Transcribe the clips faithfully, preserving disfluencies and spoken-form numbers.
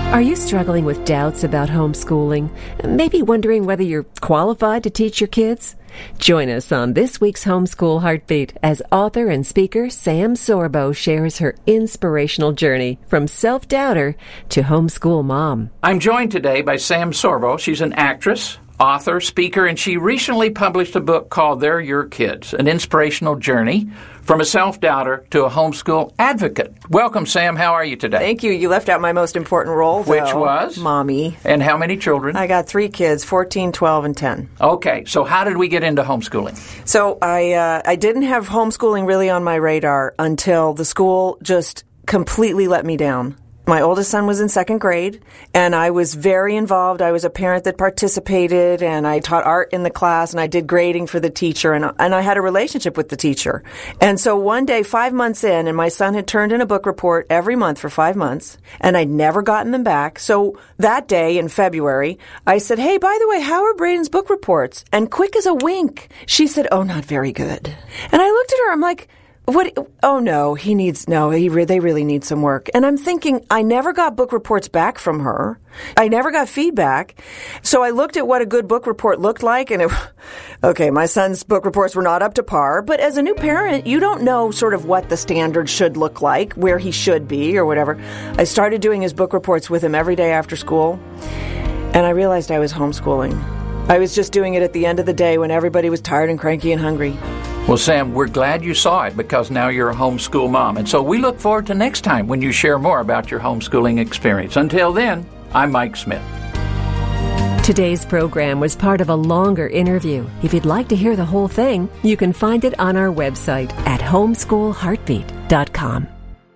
Are you struggling with doubts about homeschooling? Maybe wondering whether you're qualified to teach your kids? Join us on this week's Homeschool Heartbeat as author and speaker Sam Sorbo shares her inspirational journey from self-doubter to homeschool mom. I'm joined today by Sam Sorbo. She's an actress, author, speaker, and she recently published a book called They're Your Kids, an inspirational journey from a self-doubter to a homeschool advocate. Welcome, Sam. How are you today? Thank you. You left out my most important role, though. Which was? Mommy. And how many children? I got three kids, fourteen, twelve, and ten. Okay. So how did we get into homeschooling? So I, uh, I didn't have homeschooling really on my radar until the school just completely let me down. My oldest son was in second grade, and I was very involved. I was a parent that participated, and I taught art in the class, and I did grading for the teacher, and, and I had a relationship with the teacher. And so one day, five months in, and my son had turned in a book report every month for five months, and I'd never gotten them back. So that day in February, I said, hey, by the way, how are Braden's book reports? And quick as a wink, she said, oh, not very good. And I looked at her, I'm like, What? Oh no, he needs, no, he re- they really need some work. And I'm thinking, I never got book reports back from her. I never got feedback. So I looked at what a good book report looked like, and it, okay, my son's book reports were not up to par, but as a new parent, you don't know sort of what the standard should look like, where he should be or whatever. I started doing his book reports with him every day after school, and I realized I was homeschooling. I was just doing it at the end of the day when everybody was tired and cranky and hungry. Well, Sam, we're glad you saw it because now you're a homeschool mom. And so we look forward to next time when you share more about your homeschooling experience. Until then, I'm Mike Smith. Today's program was part of a longer interview. If you'd like to hear the whole thing, you can find it on our website at homeschool heartbeat dot com.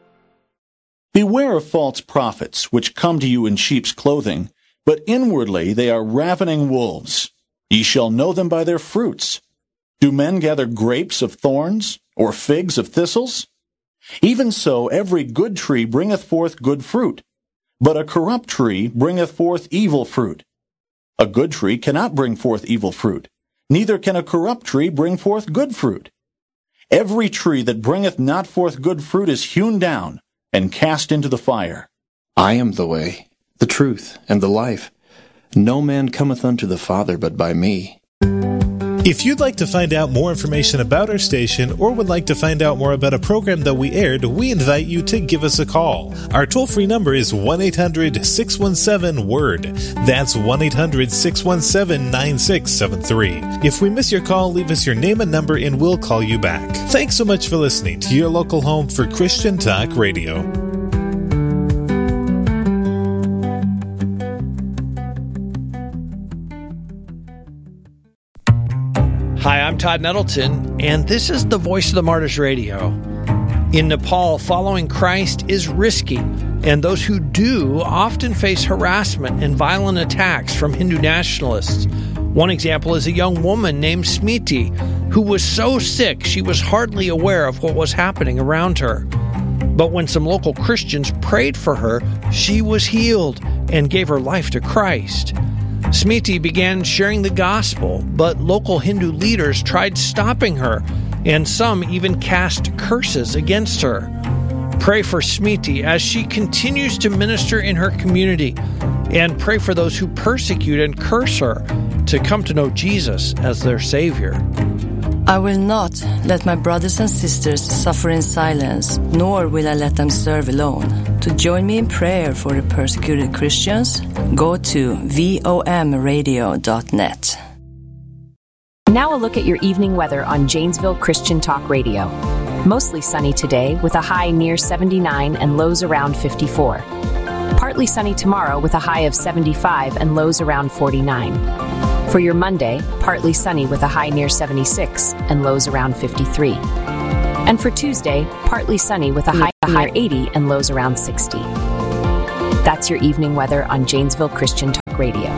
Beware of false prophets, which come to you in sheep's clothing, but inwardly they are ravening wolves. Ye shall know them by their fruits. Do men gather grapes of thorns, or figs of thistles? Even so every good tree bringeth forth good fruit, but a corrupt tree bringeth forth evil fruit. A good tree cannot bring forth evil fruit, neither can a corrupt tree bring forth good fruit. Every tree that bringeth not forth good fruit is hewn down, and cast into the fire. I am the way, the truth, and the life. No man cometh unto the Father but by me. If you'd like to find out more information about our station or would like to find out more about a program that we aired, we invite you to give us a call. Our toll-free number is one eight hundred six one seven word. That's one eight hundred six one seven nine six seven three. If we miss your call, leave us your name and number and we'll call you back. Thanks so much for listening to your local home for Christian Talk Radio. Hi, I'm Todd Nettleton, and this is the Voice of the Martyrs Radio. In Nepal, following Christ is risky, and those who do often face harassment and violent attacks from Hindu nationalists. One example is a young woman named Smriti, who was so sick she was hardly aware of what was happening around her. But when some local Christians prayed for her, she was healed and gave her life to Christ. Smriti began sharing the gospel, but local Hindu leaders tried stopping her, and some even cast curses against her. Pray for Smriti as she continues to minister in her community, and pray for those who persecute and curse her to come to know Jesus as their Savior. I will not let my brothers and sisters suffer in silence, nor will I let them serve alone. To join me in prayer for the persecuted Christians, go to vom radio dot net. Now a look at your evening weather on Janesville Christian Talk Radio. Mostly sunny today with a high near seventy-nine and lows around fifty-four. Partly sunny tomorrow with a high of seventy-five and lows around forty-nine. For your Monday, partly sunny with a high near seventy-six and lows around fifty-three. And for Tuesday, partly sunny with a high near eighty and lows around sixty. That's your evening weather on Janesville Christian Talk Radio.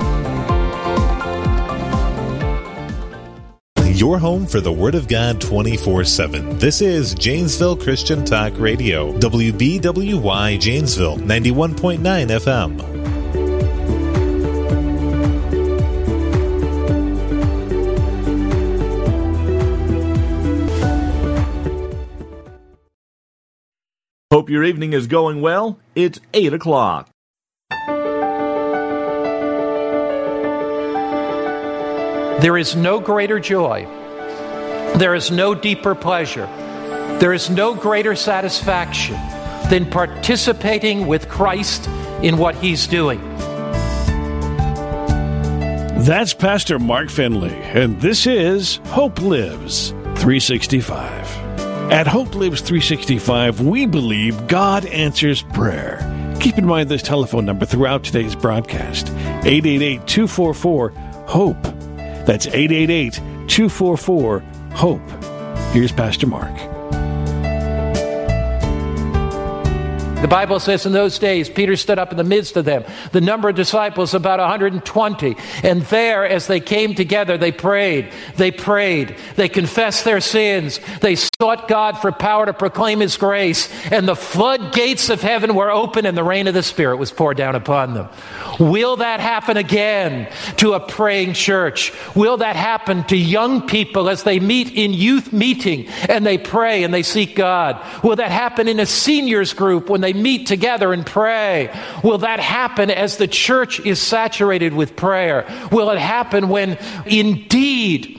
Your home for the Word of God twenty-four seven. This is Janesville Christian Talk Radio, W B W Y Janesville, ninety-one point nine F M. Hope your evening is going well. It's eight o'clock. There is no greater joy. There is no deeper pleasure. There is no greater satisfaction than participating with Christ in what He's doing. That's Pastor Mark Finley, and this is Hope Lives three sixty-five. At Hope Lives three sixty-five, we believe God answers prayer. Keep in mind this telephone number throughout today's broadcast, eight eight eight, two four four, HOPE. That's eight eight eight, two four four, HOPE. Here's Pastor Mark. The Bible says in those days, Peter stood up in the midst of them. The number of disciples, about one hundred twenty. And there, as they came together, they prayed. They prayed. They confessed their sins. They sought God for power to proclaim His grace. And the floodgates of heaven were open and the rain of the Spirit was poured down upon them. Will that happen again to a praying church? Will that happen to young people as they meet in youth meeting and they pray and they seek God? Will that happen in a seniors group when they meet together and pray? Will that happen as the church is saturated with prayer? Will it happen when indeed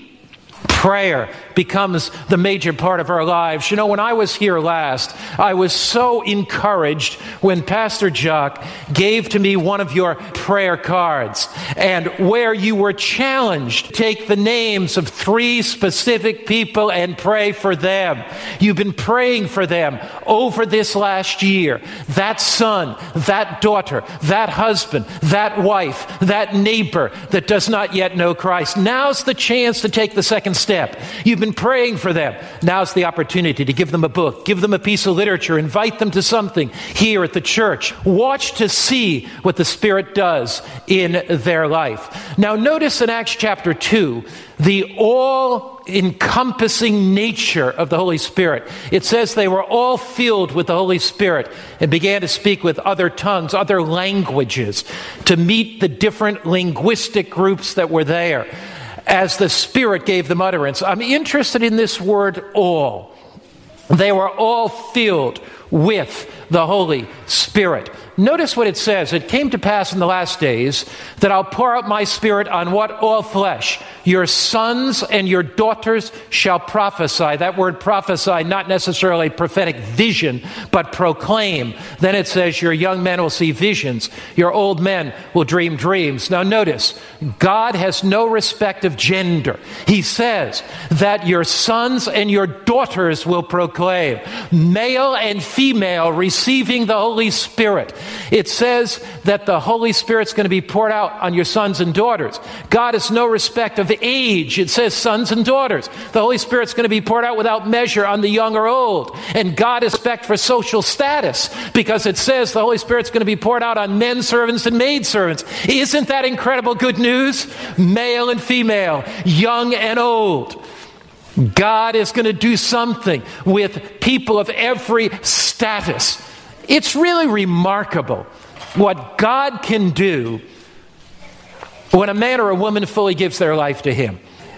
prayer becomes the major part of our lives? You know, when I was here last, I was so encouraged when Pastor Jock gave to me one of your prayer cards, and where you were challenged to take the names of three specific people and pray for them. You've been praying for them over this last year. That son, that daughter, that husband, that wife, that neighbor that does not yet know Christ. Now's the chance to take the second step. You've been praying for them. Now's the opportunity to give them a book, give them a piece of literature, invite them to something here at the church. Watch to see what the Spirit does in their life. Now notice in Acts chapter two, the all-encompassing nature of the Holy Spirit. It says they were all filled with the Holy Spirit and began to speak with other tongues, other languages, to meet the different linguistic groups that were there as the Spirit gave them utterance. I'm interested in this word all. They were all filled with the Holy Spirit. Notice what it says. It came to pass in the last days that I'll pour out my Spirit on what? All flesh. Your sons and your daughters shall prophesy. That word prophesy, not necessarily prophetic vision, but proclaim. Then it says your young men will see visions. Your old men will dream dreams. Now notice, God has no respect of gender. He says that your sons and your daughters will proclaim. Male and female receiving the Holy Spirit. It says that the Holy Spirit's going to be poured out on your sons and daughters. God has no respect of age. It says sons and daughters. The Holy Spirit's going to be poured out without measure on the young or old. And God has respect for social status, because it says the Holy Spirit's going to be poured out on men servants and maid servants. Isn't that incredible good news? Male and female, young and old. God is going to do something with people of every status. It's really remarkable what God can do when a man or a woman fully gives their life to Him.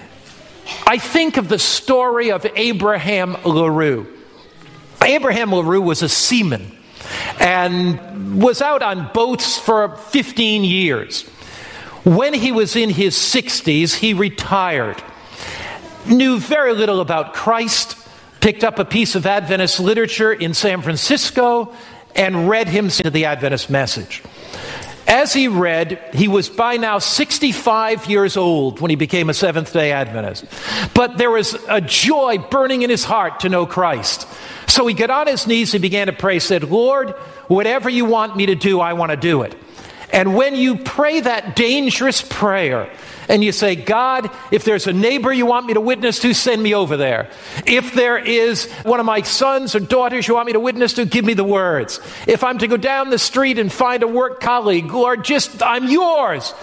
I think of the story of Abraham LaRue. Abraham LaRue was a seaman and was out on boats for fifteen years. When he was in his sixties, he retired. Knew very little about Christ, picked up a piece of Adventist literature in San Francisco, and read himself the Adventist message. As he read, he was by now sixty-five years old when he became a Seventh-day Adventist. But there was a joy burning in his heart to know Christ. So he got on his knees and began to pray, said, Lord, whatever you want me to do, I want to do it. And when you pray that dangerous prayer, and you say, God, if there's a neighbor you want me to witness to, send me over there. If there is one of my sons or daughters you want me to witness to, give me the words. If I'm to go down the street and find a work colleague, Lord, just, I'm yours.